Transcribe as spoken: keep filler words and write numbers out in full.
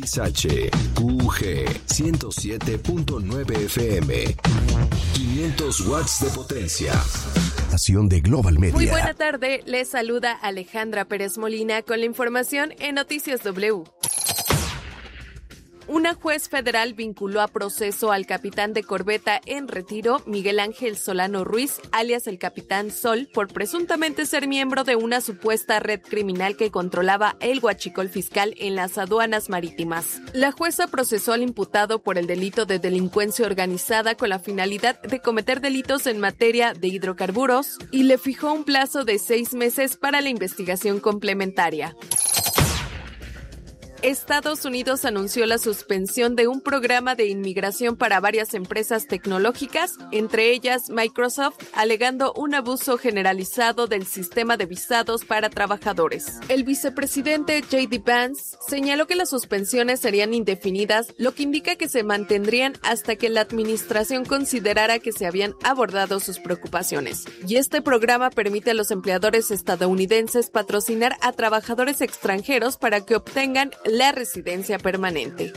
X H, Q G, ciento siete punto nueve F M, quinientos watts de potencia. Estación de Global Media. Muy buena tarde, les saluda Alejandra Pérez Molina con la información en Noticias W. Una juez federal vinculó a proceso al capitán de corbeta en retiro, Miguel Ángel Solano Ruiz, alias el Capitán Sol, por presuntamente ser miembro de una supuesta red criminal que controlaba el huachicol fiscal en las aduanas marítimas. La jueza procesó al imputado por el delito de delincuencia organizada con la finalidad de cometer delitos en materia de hidrocarburos y le fijó un plazo de seis meses para la investigación complementaria. Estados Unidos anunció la suspensión de un programa de inmigración para varias empresas tecnológicas, entre ellas Microsoft, alegando un abuso generalizado del sistema de visados para trabajadores. El vicepresidente J D Vance señaló que las suspensiones serían indefinidas, lo que indica que se mantendrían hasta que la administración considerara que se habían abordado sus preocupaciones. Y este programa permite a los empleadores estadounidenses patrocinar a trabajadores extranjeros para que obtengan la residencia permanente.